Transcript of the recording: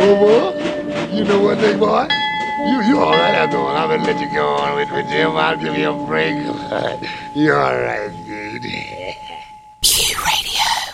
Boy, you know one thing, boy? You all right after all. I'm gonna let you go on with Jim. I'll give you a break. You all right, dude.